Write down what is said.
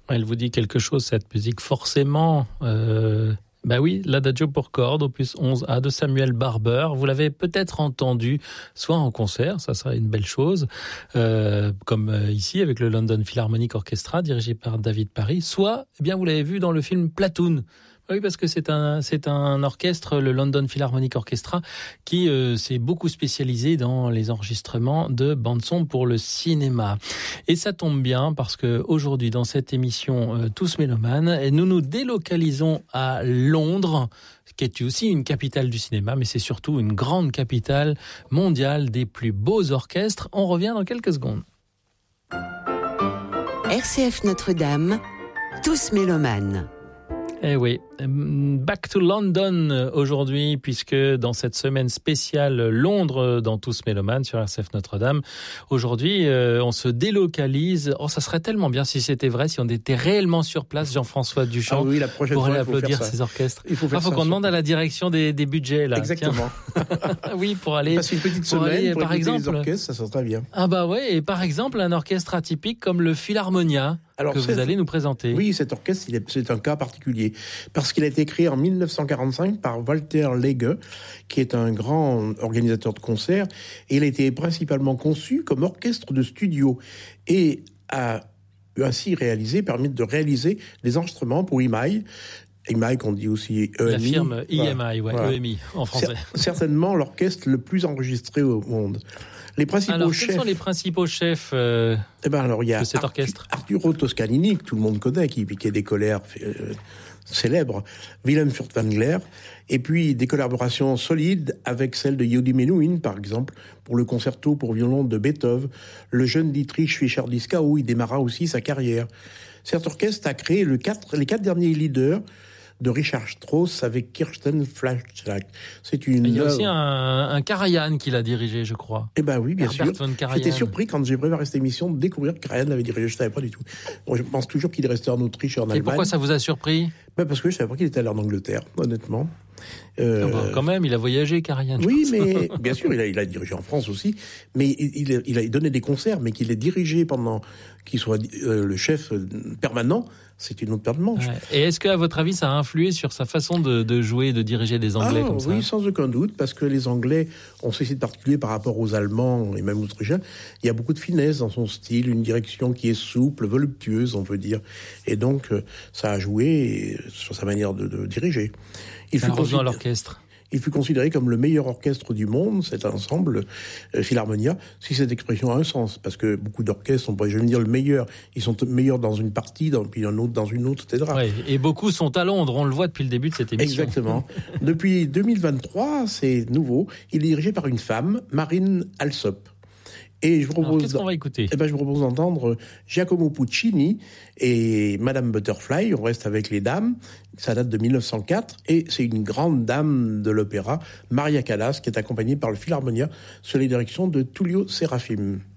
Elle vous dit quelque chose, cette musique, forcément. Bah oui, l'Adagio pour cordes, opus 11A de Samuel Barber. Vous l'avez peut-être entendu, soit en concert, ça serait une belle chose, comme ici avec le London Philharmonic Orchestra, dirigé par David Parry, soit, eh bien, vous l'avez vu dans le film Platoon. Oui, parce que c'est un orchestre, le London Philharmonic Orchestra, qui s'est beaucoup spécialisé dans les enregistrements de bandes-son pour le cinéma. Et ça tombe bien parce que aujourd'hui, dans cette émission Tous Mélomanes, nous nous délocalisons à Londres, qui est aussi une capitale du cinéma, mais c'est surtout une grande capitale mondiale des plus beaux orchestres. On revient dans quelques secondes. RCF Notre-Dame, Tous Mélomanes. Eh oui, back to London aujourd'hui, puisque dans cette semaine spéciale Londres dans Tous Mélomanes sur RCF Notre-Dame, aujourd'hui on se délocalise. Oh, ça serait tellement bien si c'était vrai, si on était réellement sur place, Jean-François Duchamp, oui, la prochaine pour fois, aller applaudir ces orchestres. Il faut qu'on demande à la direction des budgets là. Exactement. Oui, pour aller passer une petite semaine pour par exemple les orchestres, ça serait très bien. Ah bah ouais, et par exemple un orchestre atypique comme le Philharmonia. Alors, que vous allez nous présenter. Oui, cet orchestre, c'est un cas particulier. Parce qu'il a été créé en 1945 par Walter Lege, qui est un grand organisateur de concerts. Et il a été principalement conçu comme orchestre de studio. Et a ainsi permis de réaliser des enregistrements pour EMI. EMI, qu'on dit aussi EMI. La firme EMI, voilà. EMI, en français. Certainement l'orchestre le plus enregistré au monde. Les principaux chefs. Quels sont les principaux chefs il y a de cet orchestre? Arturo Toscanini, que tout le monde connaît, qui piquait des colères célèbres. Willem Furtwängler. Et puis des collaborations solides avec celle de Yehudi Menuhin, par exemple, pour le concerto pour violon de Beethoven. Le jeune Dietrich Fischer-Dieskau, où il démarra aussi sa carrière. Cet orchestre a créé les 4 derniers leaders de Richard Strauss avec Kirsten Flagstall. Il y a aussi un Karajan qui l'a dirigé, je crois. Eh ben oui, bien sûr. J'étais surpris quand j'ai préparé cette émission de découvrir que Karajan l'avait dirigé. Je ne savais pas du tout. Bon, je pense toujours qu'il est resté en Autriche et en Allemagne. Et pourquoi ça vous a surpris ? Parce que je ne savais pas qu'il était allé en Angleterre, honnêtement. Quand même, il a voyagé, Karajan. Oui, mais bien sûr, il a dirigé en France aussi. Mais il a donné des concerts, mais qu'il ait dirigé pendant qu'il soit le chef permanent, c'est une autre paire de manches. Ouais. Et est-ce qu'à votre avis, ça a influé sur sa façon de jouer, de diriger des Anglais comme ça ? Oui, sans aucun doute, parce que les Anglais ont ceci de particulier par rapport aux Allemands et même aux Autrichiens. Il y a beaucoup de finesse dans son style, une direction qui est souple, voluptueuse, on peut dire. Et donc, ça a joué sur sa manière de diriger. Il fut considéré comme le meilleur orchestre du monde, cet ensemble Philharmonia, si cette expression a un sens, parce que beaucoup d'orchestres, on pourrait jamais dire le meilleur, ils sont meilleurs dans une partie, puis un autre dans une autre, etc. Ouais, et beaucoup sont à Londres, on le voit depuis le début de cette émission. Exactement. Depuis 2023, c'est nouveau, il est dirigé par une femme, Marine Alsop. Et je vous propose, qu'est-ce qu'on va écouter ? Je vous propose d'entendre Giacomo Puccini et Madame Butterfly. On reste avec les dames. Ça date de 1904 et c'est une grande dame de l'opéra, Maria Callas, qui est accompagnée par le Philharmonia sous les directions de Tullio Serafim.